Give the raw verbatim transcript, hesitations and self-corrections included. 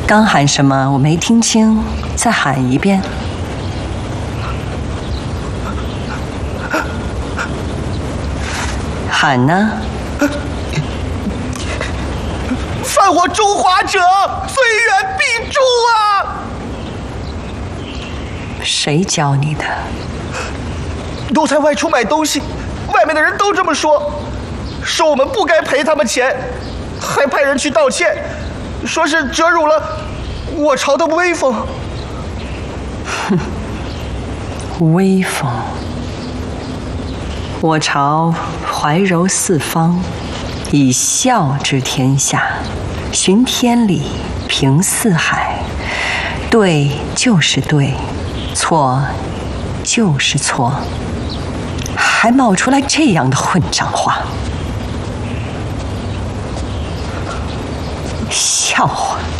刚喊什么？我没听清，再喊一遍。喊呢？ 犯我中华者，虽远必诛啊！ 谁教你的？ 奴才外出买东西，外面的人都这么说，说我们不该赔他们钱，还派人去道歉，说是折辱了我朝的威风。 哼，威风！我朝怀柔四方，以孝治天下，循天理，平四海。对就是对，错就是错，还冒出来这样的混账话，笑话！